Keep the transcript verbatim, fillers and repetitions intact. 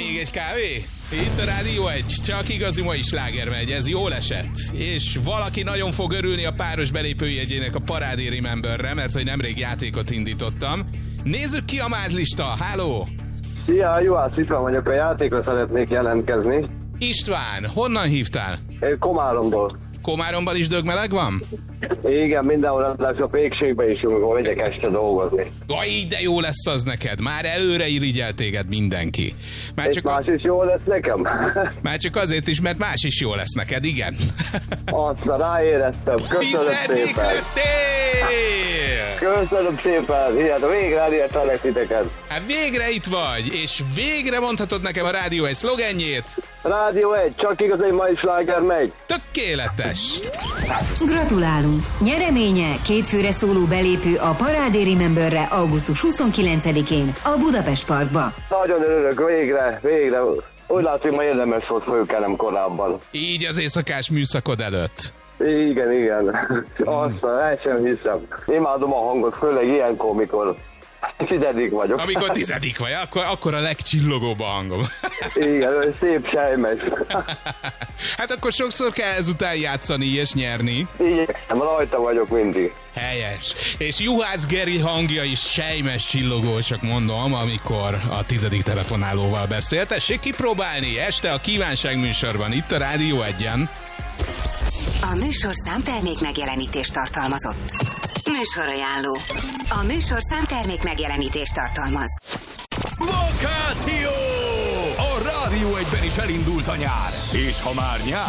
Még egy kávé? Itt a Rádió egy, csak igazi mai sláger megy, ez jól esett. És valaki nagyon fog örülni a páros belépőjegyének a Parádé Rememberre, mert hogy nemrég játékot indítottam. Nézzük ki a mázlista, háló! Szia, Juhász István vagyok, a játékra szeretnék jelentkezni. István, honnan hívtál? Én Komáromból. Komáromban is dögmeleg van? Igen, mindenhol lesz a pékségbe is, amikor megyek este dolgozni. Aj, de jó lesz az neked, már előre irigyel téged mindenki. Már És csak, más is jó lesz nekem? már csak azért is, mert más is jó lesz neked, igen. Aztán ráéreztem, köszönöm Tizedik szépen. lettél! Köszönöm szépen, hihet, végre elértelek titeket. Hát végre itt vagy, és végre mondhatod nekem a Rádió egy szlogenjét. Rádió egy, csak igazai mai sláger megy. Tökéletes! Gratulálunk! Nyereménye két főre szóló belépő a Parádé Rememberre augusztus huszonkilencedikén a Budapest Parkba. Nagyon örülök, végre, végre. Úgy látszik, ma érdemes volt fölkelnem korábban. Így az éjszakás műszakod előtt. Igen, igen. Aztán el sem hiszem. Imádom a hangot, főleg ilyenkor, mikor tizedik vagyok. Amikor tizedik vagy, akkor, akkor a legcsillogóbb a hangom. Igen, szép sejmes. Hát akkor sokszor kell ezután játszani és nyerni. Igyekszem, rajta vagyok mindig. Helyes. És Juhász Geri hangja is sejmes csillogó, csak mondom, amikor a tizedik telefonálóval beszél. Tessék kipróbálni este a Kívánság műsorban, itt a Rádió egyen. A műsorszám termék megjelenítést tartalmazott. Műsorajánló. A műsorszám termék megjelenítést tartalmaz. Vakáció! A Rádió egyben is elindult a nyár. És ha már nyár,